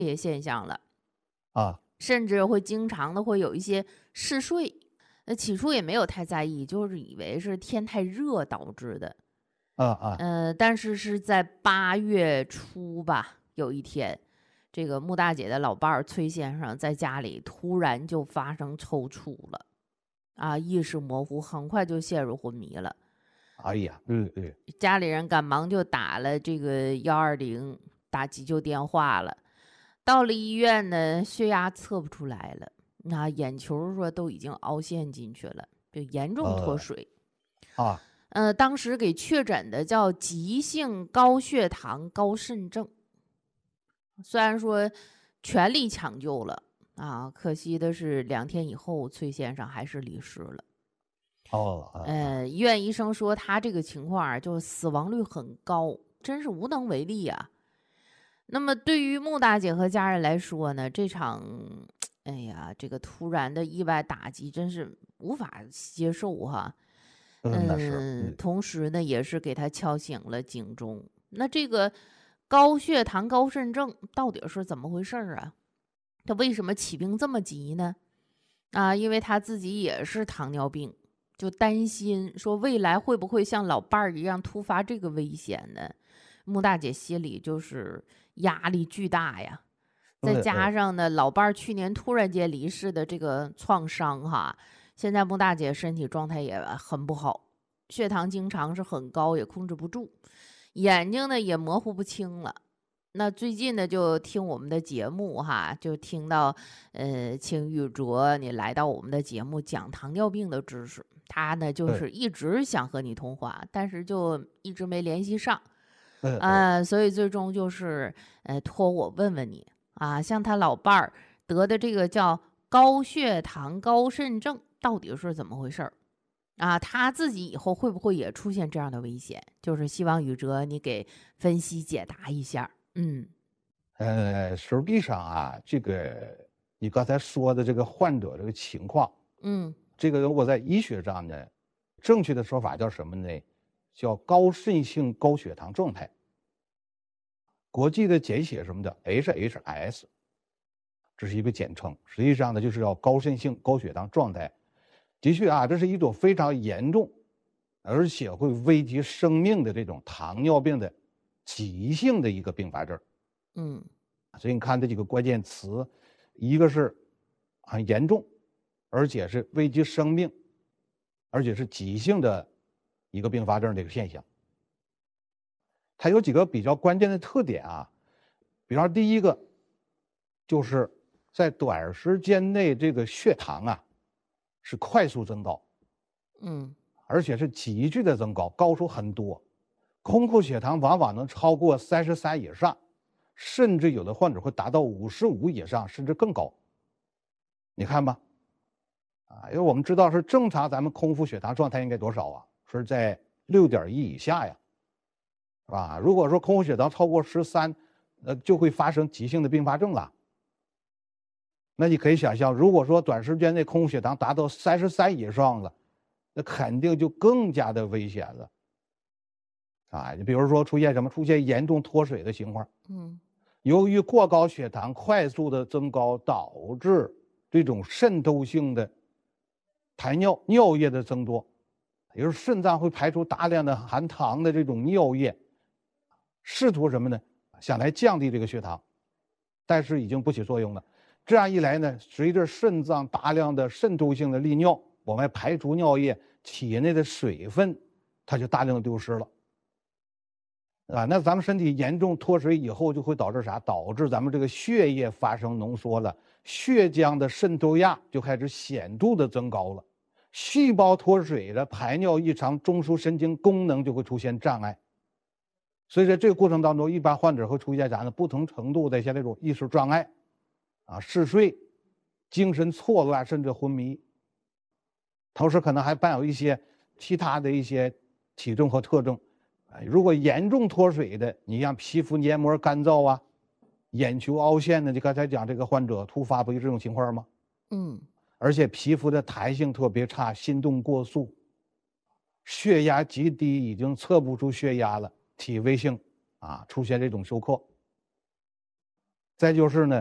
这些现象了， 啊甚至会经常的会有一些嗜睡。起初也没有太在意，就是以为是天太热导致的。 啊但是是在8月初吧，有一天，这个穆大姐的老伴儿崔先生在家里突然就发生抽搐了，意识模糊，很快就陷入昏迷了。 哎呀， 家里人赶忙就打了这个120，打急救电话了。到了医院呢，血压测不出来了，眼球说都已经凹陷进去了，就严重脱呃水。 啊当时给确诊的叫急性高血糖高肾症。虽然说全力抢救了可惜的是2天以后崔先生还是离世了。医院医生说他这个情况就死亡率很高，真是无能为力啊。那么对于穆大姐和家人来说呢，这场这个突然的意外打击真是无法接受哈。 那是同时呢，也是给他敲醒了警钟。那这个高血糖高肾症到底是怎么回事啊？他为什么起病这么急呢？因为他自己也是糖尿病，就担心说未来会不会像老伴儿一样突发这个危险呢？穆大姐心里就是压力巨大呀。再加上呢，老伴儿去年突然间离世的这个创伤哈，现在穆大姐身体状态也很不好，血糖经常是很高，也控制不住，眼睛呢也模糊不清了。那最近呢，就听我们的节目哈，就听到青玉卓你来到我们的节目讲糖尿病的知识，他呢就是一直想和你通话，但是就一直没联系上。所以最终就是托我问问你像他老伴儿得的这个叫高血糖高肾症到底是怎么回事儿他自己以后会不会也出现这样的危险？就是希望宇哲你给分析解答一下。 实际上这个你刚才说的这个患者这个情况，这个我在医学上呢，正确的说法叫什么呢？叫高渗性高血糖状态。国际的简写什么的 HHS， 这是一个简称。实际上呢，就是要高渗性高血糖状态。的确这是一种非常严重，而且会危及生命的这种糖尿病的急性的一个并发症。所以你看这几个关键词，一个是很严重，而且是危及生命，而且是急性的一个并发症这个现象。它有几个比较关键的特点比方说第一个就是在短时间内这个血糖是快速增高，而且是急剧的增高，高出很多，空腹血糖往往能超过33以上，甚至有的患者会达到55以上，甚至更高。你看吧，因为我们知道是正常，咱们空腹血糖状态应该多少是在6.1以下呀，是吧？如果说空腹血糖超过13，就会发生急性的并发症了。那你可以想象，如果说短时间内空腹血糖达到33以上了，那肯定就更加的危险了。你比如说出现什么？出现严重脱水的情况。由于过高血糖快速的增高，导致这种渗透性的排尿尿液的增多，也就是肾脏会排出大量的含糖的这种尿液，试图什么呢？想来降低这个血糖，但是已经不起作用了。这样一来呢，随着肾脏大量的渗透性的利尿往外排出尿液，体内的水分它就大量的丢失了。那咱们身体严重脱水以后，就会导致啥？导致咱们这个血液发生浓缩了，血浆的渗透压就开始显著的增高了，细胞脱水了，排尿异常，中枢神经功能就会出现障碍。所以在这个过程当中，一般患者会出现啥呢？不同程度的像这种意识障碍嗜睡、精神错乱，甚至昏迷。同时可能还伴有一些其他的一些体征和特征。如果严重脱水的，你像皮肤黏膜干燥眼球凹陷的，你刚才讲这个患者突发不就这种情况吗？而且皮肤的弹性特别差，心动过速，血压极低，已经测不出血压了，体位性出现这种休克。 再就是呢，